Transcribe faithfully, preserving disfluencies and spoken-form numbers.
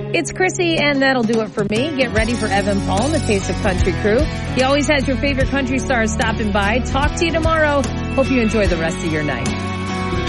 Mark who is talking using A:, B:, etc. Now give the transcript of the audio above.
A: It's Chrissy, and that'll do it for me. Get ready for Evan Paul and the Taste of Country crew. He always has your favorite country stars stopping by. Talk to you tomorrow. Hope you enjoy the rest of your night.